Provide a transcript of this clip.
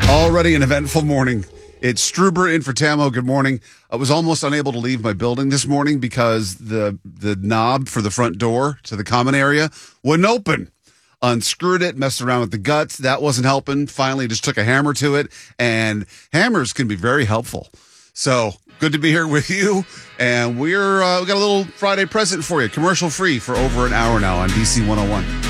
Already an eventful morning. It's Struber in for Tamo. Good morning. I was almost unable to leave my building this morning because the knob for the front door to the common area wouldn't open. Unscrewed it, messed around with the guts. That wasn't helping. Finally, just took a hammer to it, and hammers can be very helpful. So good to be here with you. And we got a little Friday present for you, commercial free for over an hour now on DC 101.